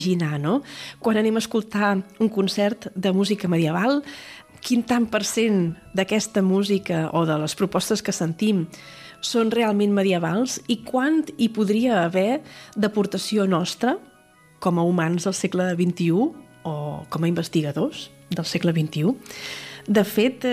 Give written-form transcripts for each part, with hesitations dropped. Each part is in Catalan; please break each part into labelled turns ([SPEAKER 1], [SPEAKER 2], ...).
[SPEAKER 1] imaginar, no? Quan anem a escoltar un concert de música medieval, quin tant per cent d'aquesta música o de les propostes que sentim són realment medievals i quant hi podria haver d'aportació nostra com a humans del segle XXI o com a investigadors del segle XXI. De fet,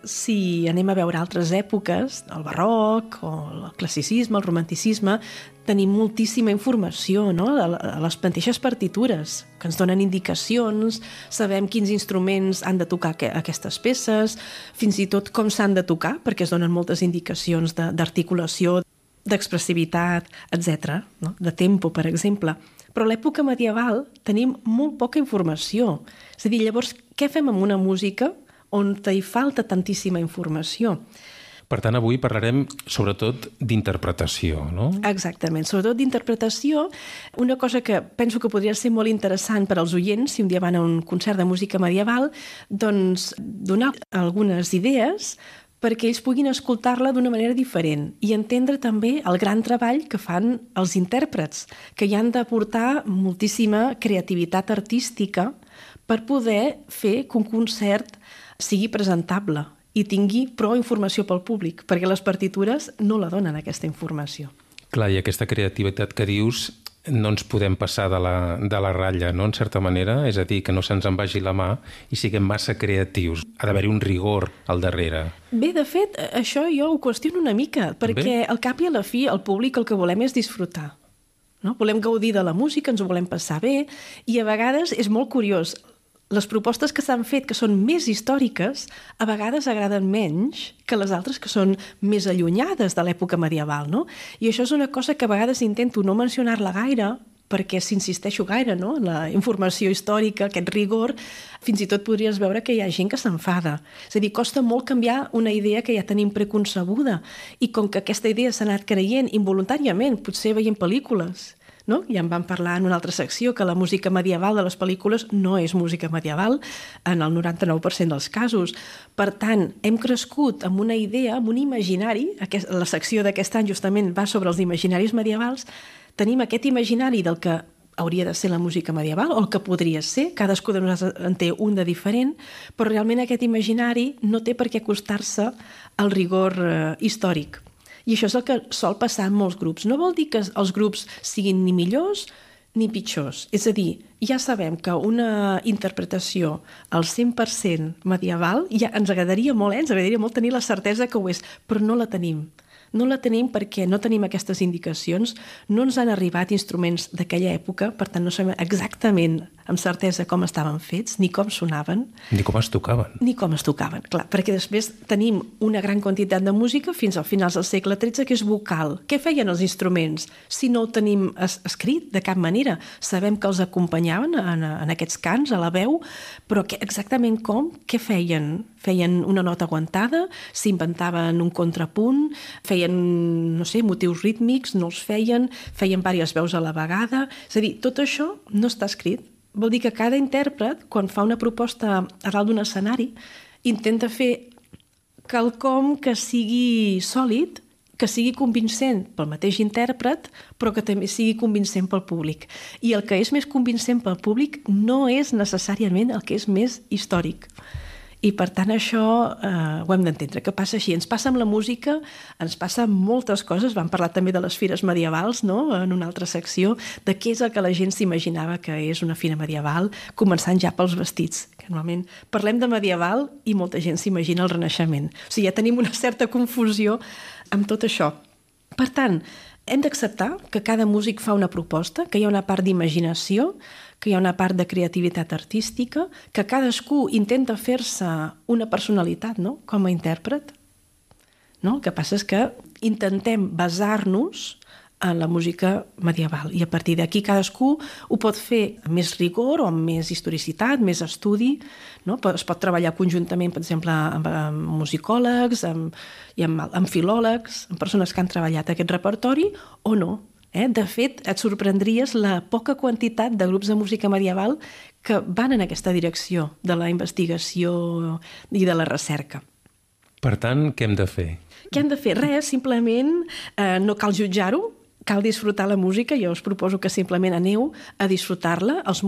[SPEAKER 1] si anem a veure altres èpoques, el barroc o el classicisme, el romanticisme, tenim moltíssima informació, no? A les mateixes partitures, que ens donen indicacions, sabem quins instruments han de tocar aquestes peces, fins i tot com s'han de tocar, perquè es donen moltes indicacions d'articulació, d'expressivitat, etc., no? De tempo, per exemple. Però a l'època medieval tenim molt poca informació. És a dir, llavors, què fem amb una música on hi falta tantíssima informació?
[SPEAKER 2] Per tant, avui parlarem sobretot d'interpretació, no?
[SPEAKER 1] Exactament, sobretot d'interpretació. Una cosa que penso que podria ser molt interessant per als oients, si un dia van a un concert de música medieval, doncs donar algunes idees perquè ells puguin escoltar-la d'una manera diferent i entendre també el gran treball que fan els intèrprets, que hi han d'aportar moltíssima creativitat artística per poder fer que un concert sigui presentable i tingui prou informació pel públic, perquè les partitures no la donen, aquesta informació.
[SPEAKER 2] Clar, i aquesta creativitat que dius no ens podem passar de la ratlla, no?, en certa manera, és a dir, que no se'ns en vagi la mà i siguem massa creatius. Ha d'haver-hi un rigor al darrere.
[SPEAKER 1] Bé, de fet, això jo ho qüestiono una mica, perquè al cap i a la fi el públic el que volem és disfrutar. No? Volem gaudir de la música, ens ho volem passar bé, i a vegades és molt curiós. Les propostes que s'han fet, que són més històriques, a vegades agraden menys que les altres que són més allunyades de l'època medieval, no? I això és una cosa que a vegades intento no mencionar-la gaire, perquè s'insisteixo gaire, no?, en la informació històrica, aquest rigor, fins i tot podries veure que hi ha gent que s'enfada. És a dir, costa molt canviar una idea que ja tenim preconcebuda, i com que aquesta idea s'ha anat creient involuntàriament, potser veient pel·lícules, no? Ja en vam parlar en una altra secció, que la música medieval de les pel·lícules no és música medieval en el 99% dels casos. Per tant, hem crescut amb una idea, amb un imaginari, la secció d'aquest any justament va sobre els imaginaris medievals, tenim aquest imaginari del que hauria de ser la música medieval, o el que podria ser, cadascú de nosaltres en té un de diferent, però realment aquest imaginari no té per què acostar-se al rigor històric. I això és el que sol passar en molts grups. No vol dir que els grups siguin ni millors ni pitjors. És a dir, ja sabem que una interpretació al 100% medieval ja ens agradaria molt, ens agradaria molt tenir la certesa que ho és, però no la tenim. No la tenim perquè no tenim aquestes indicacions, no ens han arribat instruments d'aquella època, per tant no sabem exactament amb certesa com estaven fets, ni com sonaven.
[SPEAKER 2] Ni com es tocaven.
[SPEAKER 1] Ni com es tocaven, clar, perquè després tenim una gran quantitat de música fins al finals del segle XIII que és vocal. Què feien els instruments? Si no ho tenim escrit de cap manera, sabem que els acompanyaven en aquests cants, a la veu, però exactament com? Què feien? Feien una nota aguantada, s'inventaven un contrapunt, feien, no sé, motius rítmics, no els feien diverses veus a la vegada. És a dir, tot això no està escrit. Vol dir que cada intèrpret, quan fa una proposta a dalt d'un escenari, intenta fer quelcom que sigui sòlid, que sigui convincent pel mateix intèrpret, però que també sigui convincent pel públic. I el que és més convincent pel públic no és necessàriament el que és més històric. I per tant això ho hem d'entendre, que passa així. Ens passa amb la música, ens passa amb moltes coses. Vam parlar també de les fires medievals, no?, en una altra secció, de què és el que la gent s'imaginava que és una fira medieval, començant ja pels vestits. Que normalment parlem de medieval i molta gent s'imagina el Renaixement. O sigui, ja tenim una certa confusió amb tot això. Per tant, hem d'acceptar que cada músic fa una proposta, que hi ha una part d'imaginació, que hi ha una part de creativitat artística, que cadascú intenta fer-se una personalitat, no?, com a intèrpret. No? El que passa és que intentem basar-nos en la música medieval i a partir d'aquí cadascú ho pot fer amb més rigor o amb més historicitat, més estudi, no? Es pot treballar conjuntament, per exemple, amb musicòlegs i amb filòlegs, amb persones que han treballat aquest repertori o no. De fet, et sorprendries la poca quantitat de grups de música medieval que van en aquesta direcció de la investigació i de la recerca.
[SPEAKER 2] Per tant, què hem de fer?
[SPEAKER 1] Què hem de fer? Res, simplement no cal jutjar-ho, cal disfrutar la música, jo us proposo que simplement aneu a disfrutar-la. Els